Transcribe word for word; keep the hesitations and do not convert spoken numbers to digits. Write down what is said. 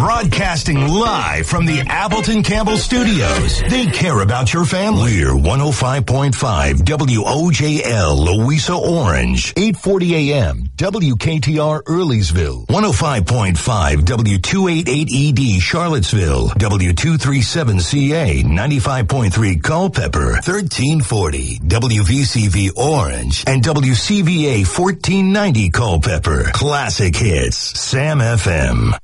broadcasting live from the Appleton Campbell Studios. They care about your family. We're one oh five point five W O J L, Louisa Orange, eight forty A M, W K T R Earlysville, one oh five point five W two eighty-eight E D Charlottesville, W two thirty-seven C A, ninety-five point three Culpeper, thirteen forty W V C V Orange, and W C V A fourteen ninety Culpeper. Classic hits, Sam F M.